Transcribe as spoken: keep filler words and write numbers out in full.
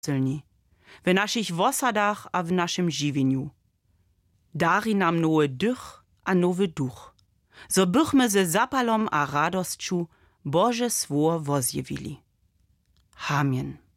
silni, w naszych wosadach a w naszym żywieniu. Dari nam nowe dych a nowy duch, so bychmy ze zapalom a radosću Boże swór wozjewili. Amen.